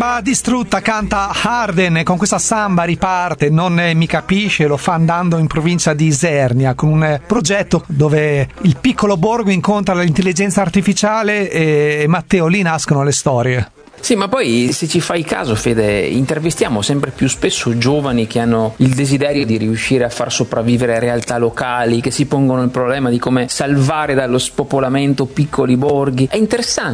Anima distrutta canta Harden e con questa samba riparte. Non mi capisce, lo fa andando in provincia di Isernia con un progetto dove il piccolo borgo incontra l'intelligenza artificiale e Matteo, lì nascono le storie. Sì, ma poi se ci fai caso, Fede, intervistiamo sempre più spesso giovani che hanno il desiderio di riuscire a far sopravvivere realtà locali, che si pongono il problema di come salvare dallo spopolamento piccoli borghi. È interessante